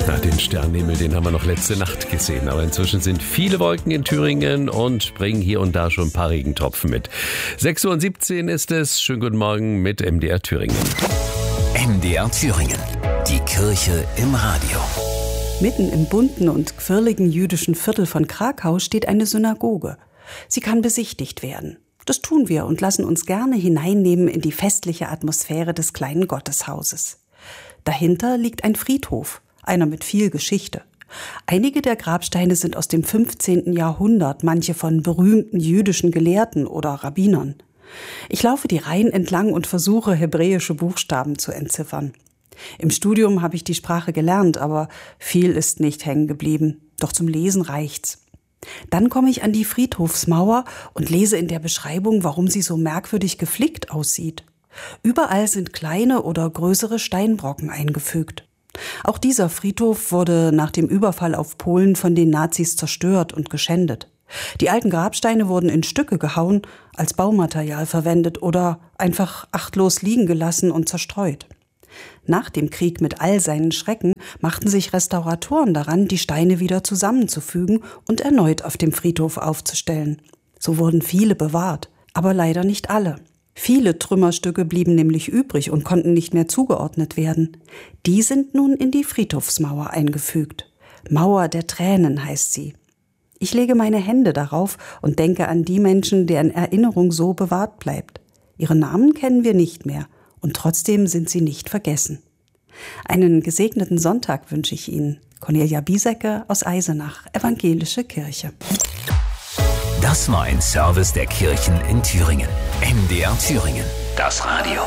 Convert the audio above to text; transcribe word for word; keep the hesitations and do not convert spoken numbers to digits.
Na, den Sternenhimmel, den haben wir noch letzte Nacht gesehen. Aber inzwischen sind viele Wolken in Thüringen und bringen hier und da schon ein paar Regentropfen mit. sechs Uhr siebzehn ist es. Schönen guten Morgen mit M D R Thüringen. M D R Thüringen. Die Kirche im Radio. Mitten im bunten und quirligen jüdischen Viertel von Krakau steht eine Synagoge. Sie kann besichtigt werden. Das tun wir und lassen uns gerne hineinnehmen in die festliche Atmosphäre des kleinen Gotteshauses. Dahinter liegt ein Friedhof, einer mit viel Geschichte. Einige der Grabsteine sind aus dem fünfzehnten Jahrhundert, manche von berühmten jüdischen Gelehrten oder Rabbinern. Ich laufe die Reihen entlang und versuche, hebräische Buchstaben zu entziffern. Im Studium habe ich die Sprache gelernt, aber viel ist nicht hängen geblieben. Doch zum Lesen reicht's. Dann komme ich an die Friedhofsmauer und lese in der Beschreibung, warum sie so merkwürdig geflickt aussieht. Überall sind kleine oder größere Steinbrocken eingefügt. Auch dieser Friedhof wurde nach dem Überfall auf Polen von den Nazis zerstört und geschändet. Die alten Grabsteine wurden in Stücke gehauen, als Baumaterial verwendet oder einfach achtlos liegen gelassen und zerstreut. Nach dem Krieg mit all seinen Schrecken machten sich Restauratoren daran, die Steine wieder zusammenzufügen und erneut auf dem Friedhof aufzustellen. So wurden viele bewahrt, aber leider nicht alle. Viele Trümmerstücke blieben nämlich übrig und konnten nicht mehr zugeordnet werden. Die sind nun in die Friedhofsmauer eingefügt. Mauer der Tränen heißt sie. Ich lege meine Hände darauf und denke an die Menschen, deren Erinnerung so bewahrt bleibt. Ihre Namen kennen wir nicht mehr und trotzdem sind sie nicht vergessen. Einen gesegneten Sonntag wünsche ich Ihnen. Cornelia Biesecke aus Eisenach, Evangelische Kirche. Das war ein Service der Kirchen in Thüringen. M D R Thüringen, das Radio.